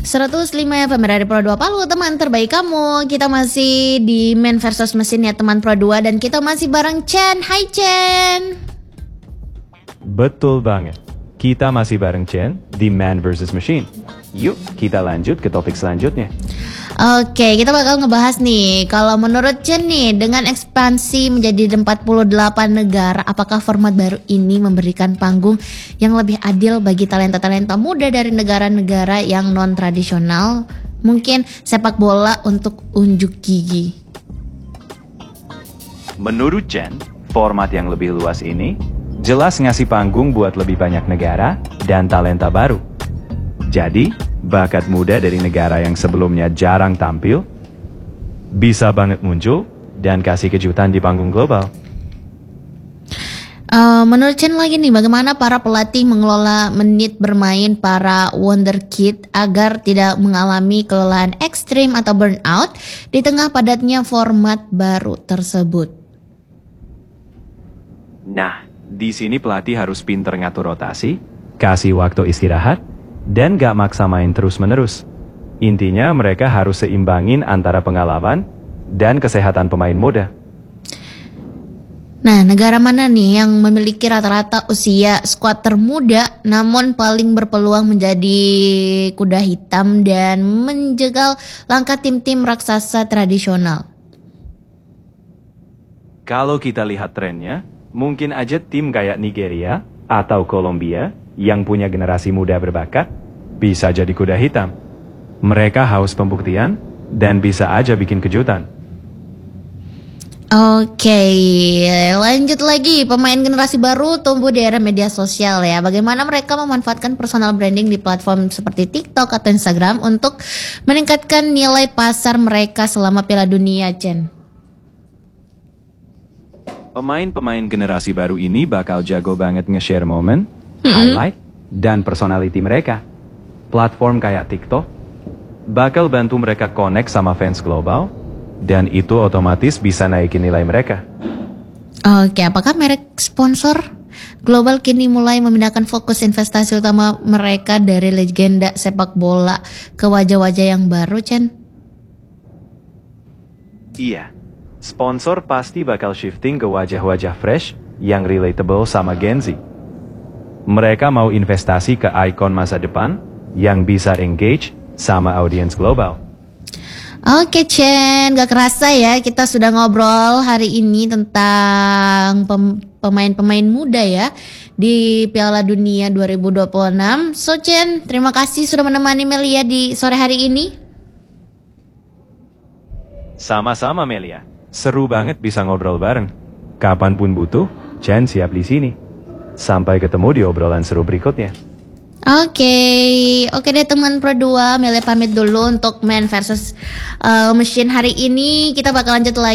105 FM dari Pro 2 Palu, teman terbaik kamu. Kita masih di Man versus Mesin ya teman Pro 2, dan kita masih bareng Chen. Hai Chen. Betul banget. Kita masih bareng Chen di Man vs Machine. Yuk kita lanjut ke topik selanjutnya. Oke, kita bakal ngebahas nih, kalau menurut Chen nih, dengan ekspansi menjadi 48 negara, apakah format baru ini memberikan panggung yang lebih adil bagi talenta-talenta muda dari negara-negara yang non-tradisional? Mungkin sepak bola untuk unjuk gigi. Menurut Chen, format yang lebih luas ini jelas ngasih panggung buat lebih banyak negara dan talenta baru. Jadi, bakat muda dari negara yang sebelumnya jarang tampil bisa banget muncul dan kasih kejutan di panggung global. Menurut Chen lagi nih, bagaimana para pelatih mengelola menit bermain para wonderkid agar tidak mengalami kelelahan ekstrim atau burnout di tengah padatnya format baru tersebut? Nah, di sini pelatih harus pinter ngatur rotasi, kasih waktu istirahat, dan gak maksa main terus-menerus. Intinya mereka harus seimbangin antara pengalaman dan kesehatan pemain muda. Nah, negara mana nih yang memiliki rata-rata usia skuad termuda namun paling berpeluang menjadi kuda hitam dan menjegal langkah tim-tim raksasa tradisional? Kalau kita lihat trennya, mungkin aja tim kayak Nigeria atau Kolombia yang punya generasi muda berbakat bisa jadi kuda hitam. Mereka haus pembuktian dan bisa aja bikin kejutan. Oke, lanjut lagi. Pemain generasi baru tumbuh di era media sosial ya. Bagaimana mereka memanfaatkan personal branding di platform seperti TikTok atau Instagram untuk meningkatkan nilai pasar mereka selama Piala Dunia, Chen? Pemain-pemain generasi baru ini bakal jago banget nge-share momen, highlight, dan personality mereka. Platform kayak TikTok bakal bantu mereka connect sama fans global, dan itu otomatis bisa naikin nilai mereka. Oke, apakah merek sponsor global kini mulai memindahkan fokus investasi utama mereka dari legenda sepak bola ke wajah-wajah yang baru, Chen? Iya, sponsor pasti bakal shifting ke wajah-wajah fresh yang relatable sama Gen Z. Mereka mau investasi ke ikon masa depan yang bisa engage sama audiens global. Oke Chen, gak kerasa ya kita sudah ngobrol hari ini tentang pemain-pemain muda ya di Piala Dunia 2026. So Chen, terima kasih sudah menemani Melia di sore hari ini. Sama-sama Melia, seru banget bisa ngobrol bareng. Kapanpun butuh, Chen siap di sini. Sampai ketemu di obrolan seru berikutnya. Oke deh teman Pro 2, Melia pamit dulu untuk Man versus Machine hari ini. Kita bakal lanjut lagi.